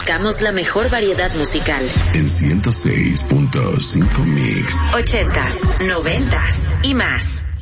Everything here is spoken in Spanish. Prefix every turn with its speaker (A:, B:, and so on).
A: Buscamos la mejor variedad musical.
B: En 106.5 Mix.
A: 80s, 90s y más.